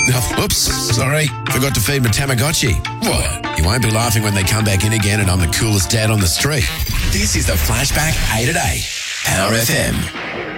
Oh, oops, sorry. Forgot to feed my Tamagotchi. What? You won't be laughing when they come back in again and I'm the coolest dad on the street. This is the Flashback 8 at 8. Power FM.